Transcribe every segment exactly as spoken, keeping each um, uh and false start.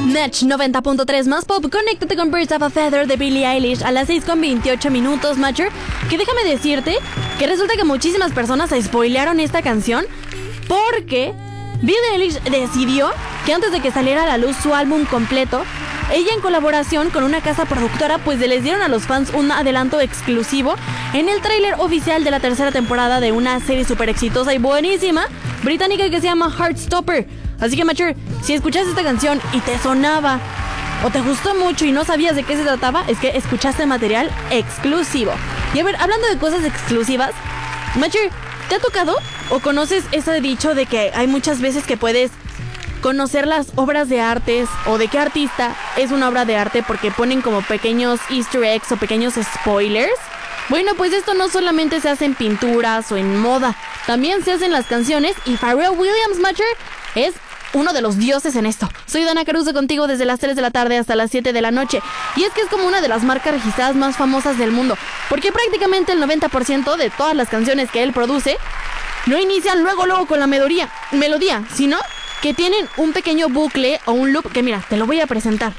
Match noventa punto tres más pop, conéctate con Birds of a Feather de Billie Eilish a las seis con veintiocho minutos, Matcher. Que déjame decirte que resulta que muchísimas personas spoilearon esta canción porque Billie Eilish decidió que antes de que saliera a la luz su álbum completo, ella en colaboración con una casa productora pues les dieron a los fans un adelanto exclusivo en el tráiler oficial de la tercera temporada de una serie súper exitosa y buenísima británica que se llama Heartstopper. Así que, Mature, si escuchaste esta canción y te sonaba o te gustó mucho y no sabías de qué se trataba, es que escuchaste material exclusivo. Y a ver, hablando de cosas exclusivas, Mature, ¿te ha tocado o conoces ese dicho de que hay muchas veces que puedes conocer las obras de artes o de qué artista es una obra de arte porque ponen como pequeños easter eggs o pequeños spoilers? Bueno, pues esto no solamente se hace en pinturas o en moda, también se hace en las canciones y Pharrell Williams, Mature, es uno de los dioses en esto. Soy Dana Caruso contigo desde las tres de la tarde hasta las siete de la noche. Y es que es como una de las marcas registradas más famosas del mundo, porque prácticamente el noventa por ciento de todas las canciones que él produce no inician luego luego con la melodía, melodía, sino que tienen un pequeño bucle o un loop que mira, te lo voy a presentar.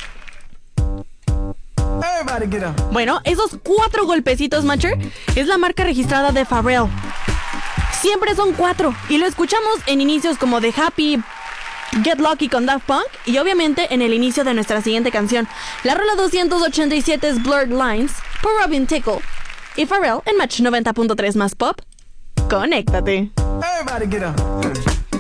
Bueno, esos cuatro golpecitos, Mature, es la marca registrada de Pharrell. Siempre son cuatro y lo escuchamos en inicios como de Happy, Get Lucky con Daft Punk y obviamente en el inicio de nuestra siguiente canción. La rola doscientos ochenta y siete es Blurred Lines por Robin Tickle y Pharrell en Match noventa punto tres más pop. Conéctate. Everybody get up.